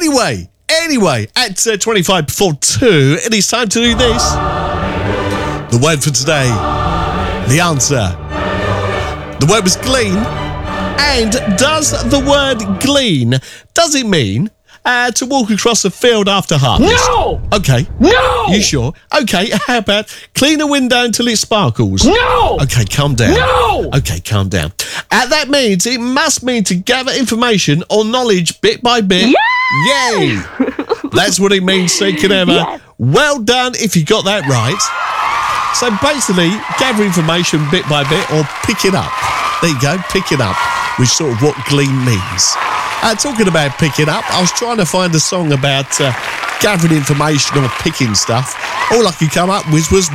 Anyway, at 25 before 2, it is time to do this. The word for today, the answer. The word was glean. And does the word glean, does it mean to walk across a field after harvest? No! Okay. No! You sure? Okay, how about clean a window until it sparkles? No! Okay, calm down. No! Okay, calm down. That means it must mean to gather information or knowledge bit by bit. Yay! That's what it means, Seeking Ever. Yes. Well done if you got that right. So basically, gather information bit by bit or pick it up. There you go, pick it up, which sort of what glean means. Talking about picking up, I was trying to find a song about gathering information or picking stuff. All I could come up with was